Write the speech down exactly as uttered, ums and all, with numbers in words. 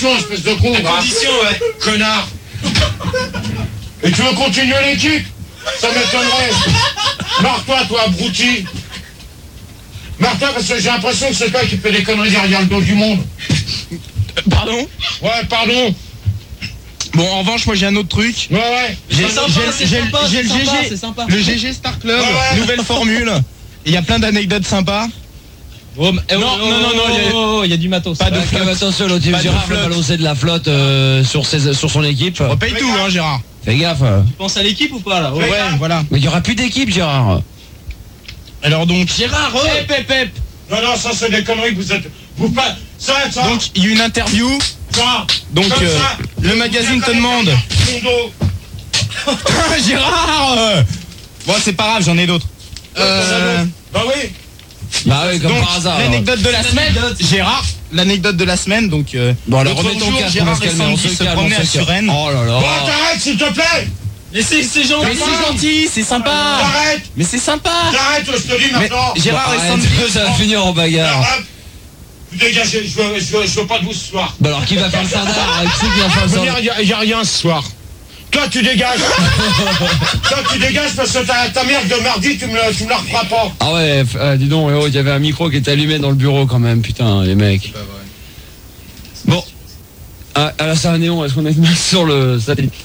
espèce de con, à condition, ouais. Connard. Et tu veux continuer l'équipe? Ça m'étonnerait. Marre-toi, toi, abruti. Marre-toi, parce que j'ai l'impression que c'est toi qui fait des conneries derrière le dos du monde. Pardon? Ouais, pardon. Bon, en revanche, moi j'ai un autre truc. Ouais, ouais. J'ai C'est sympa, c'est j'ai- sympa, j'ai c'est le sympa, G G, c'est sympa. le G G Star Club, Ouais, ouais. nouvelle formule. Il y a plein d'anecdotes sympas. Oh, mais- oh, Non, oh, non, non, non, oh, il y a- oh, oh, il y a du matos. Pas de Ouais, flotte. attention, l'autre Pas de Gérard va flotte. balancer de la flotte euh, sur, ses, sur son équipe. On paye tout, hein, Gérard. Fais gaffe. Tu penses à l'équipe ou pas là? Ouais, voilà. Mais il y aura plus d'équipe, Gérard. Alors donc, Gérard, oh Hep, hep, hep. Non, non, ça c'est des conneries que vous êtes... Vous pas... Ça, ça, donc il y a eu une interview. ça. Donc Comme euh, ça. le magazine te demande. Mon dos. Gérard euh, Bon, c'est pas grave, j'en ai d'autres. Euh, Bah oui. Bah oui, comme donc par hasard. l'anecdote de la semaine, Gérard. L'anecdote de la semaine, donc. Euh, Bon, alors l'autre remets ton jour, casque, on Gérard va se et calmer, on Sandy se se calme, promenaient on à se calme. Suresnes. Oh là là. Bon, t'arrêtes, s'il te plaît. Mais c'est c'est gentil. Mais c'est gentil, c'est sympa. T'arrêtes. Mais c'est sympa. T'arrêtes, je te dis Mais maintenant. Gérard et Arrête, Sandy. ça va finir en bagarre. Hop. Vous dégagez, je veux, je, veux, je veux pas de vous ce soir. Bah alors qui va faire le sardin? Qui c'est qui va faire le sardin? Il y, a rien ce soir. Toi tu dégages. Toi tu dégages parce que ta, ta merde de mardi tu me, la- tu me la referas pas. Ah ouais, f- euh, dis donc, eh oh, il y avait un micro qui était allumé dans le bureau quand même, putain, les mecs. Bon. Ah, à la Sarre Néon, est-ce qu'on a une main sur le satellite?